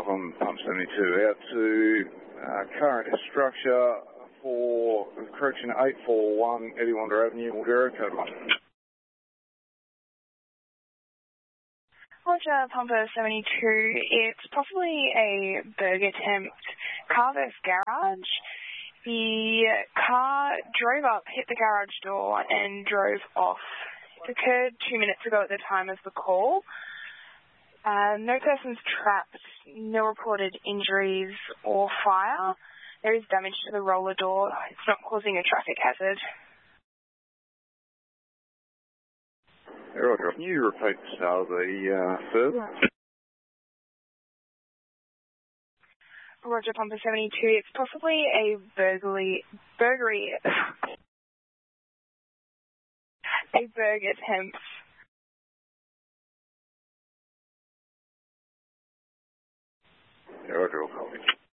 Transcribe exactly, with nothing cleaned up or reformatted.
from Pump seventy-two out to uh, current structure for correction eight four one Eddie Wander Avenue, Mildura, code one. Roger, Pumper seventy-two. It's possibly a burg attempt. Car versus garage. The car drove up, hit the garage door, and drove off. It occurred two minutes ago at the time of the call. Uh, no persons trapped, no reported injuries or fire. There is damage to the roller door. It's not causing a traffic hazard. Hey, Roger, can you repeat uh, the uh, further? Roger, Pumper seventy-two. It's possibly a burglary, burglary, a burg attempt. Hey, Roger, I'll call you.